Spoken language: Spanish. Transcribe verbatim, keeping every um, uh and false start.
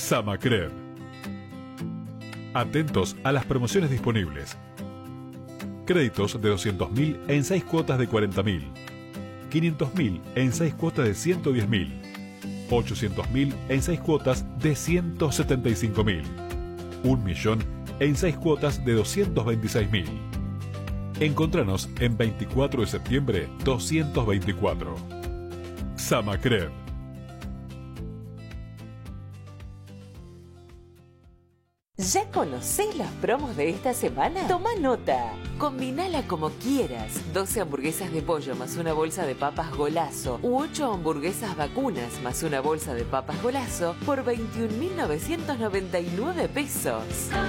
Samacred. Atentos a las promociones disponibles. Créditos de doscientos mil en seis cuotas de cuarenta mil. quinientos mil en seis cuotas de ciento diez mil. ochocientos mil en seis cuotas de ciento setenta y cinco mil. un millón en seis cuotas de doscientos veintiséis mil. Encontranos en veinticuatro de septiembre doscientos veinticuatro. Samacred. ¿Ya conocés los promos de esta semana? Toma nota. Combinala como quieras. doce hamburguesas de pollo más una bolsa de papas Golazo u ocho hamburguesas vacunas más una bolsa de papas Golazo por veintiún mil novecientos noventa y nueve pesos.